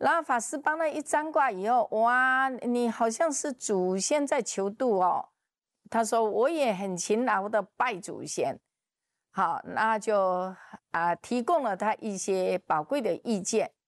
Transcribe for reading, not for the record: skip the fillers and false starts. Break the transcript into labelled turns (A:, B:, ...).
A: 然后法师帮他一占卦以后，哇，你好像是祖先在求度哦。他说我也很勤劳的拜祖先，好，那就提供了他一些宝贵的意见。